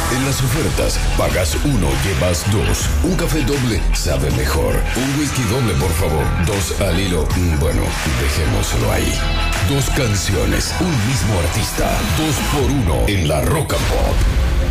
En las ofertas, pagas uno, llevas dos. Un café doble sabe mejor. Un whisky doble, por favor. Dos al hilo. Bueno, dejémoslo ahí. Dos canciones, un mismo artista. 2 por 1 en la Rock and Pop.